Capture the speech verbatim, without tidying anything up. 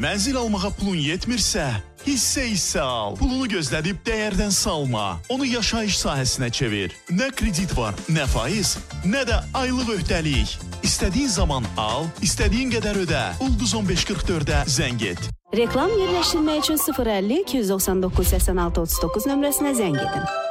Mənzil almağa pulun yetmirsə, hissə-hissə al. Pulunu gözlədib dəyərdən salma. Onu yaşayış sahəsinə çevir. Nə kredit var, nə faiz, nə də aylıq öhdəlik. İstədiyin zaman al, istədiyin qədər ödə. Ulduz on beş qırx dördə zəng et. Reklam yerləşdirmək üçün sıfır əlli iki yüz doxsan doqquz səksən altı otuz doqquz nömrəsinə zəng edin.